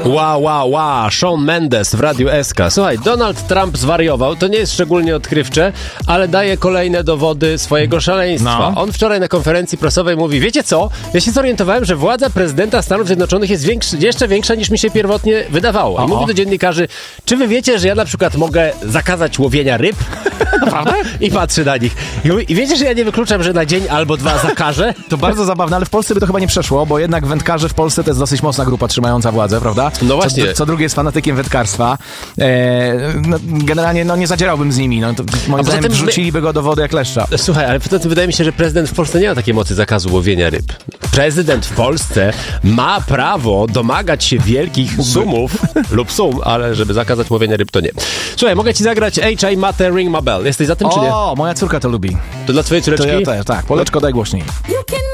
Wow, Shawn Mendes w Radiu SK. Słuchaj, Donald Trump zwariował, to nie jest szczególnie odkrywcze, ale daje kolejne dowody swojego szaleństwa. No. On wczoraj na konferencji prasowej mówi, wiecie co, ja się zorientowałem, że władza prezydenta Stanów Zjednoczonych jest jeszcze większa niż mi się pierwotnie wydawało. I mówi do dziennikarzy, czy wy wiecie, że ja na przykład mogę zakazać łowienia ryb? Naprawdę? I patrzy na nich. I wiecie, że ja nie wykluczam, że na dzień albo dwa zakażę? To bardzo zabawne, ale w Polsce by to chyba nie przeszło, bo jednak wędkarze w Polsce to jest dosyć mocna grupa trzymająca władzę, prawda? No właśnie. Co drugi jest fanatykiem wędkarstwa. Generalnie nie zadzierałbym z nimi. To moim zdaniem wrzuciliby go do wody jak leszcza. Słuchaj, ale poza tym wydaje mi się, że prezydent w Polsce nie ma takiej mocy zakazu łowienia ryb. Prezydent w Polsce ma prawo domagać się wielkich lub sum, ale żeby zakazać łowienia ryb, to nie. Słuchaj, mogę ci zagrać H.I. Mate Ring My Bell. Jesteś za tym, czy nie? O, moja córka to lubi. To dla twojej córeczki? To ja też, tak. Poleczko, daj głośniej.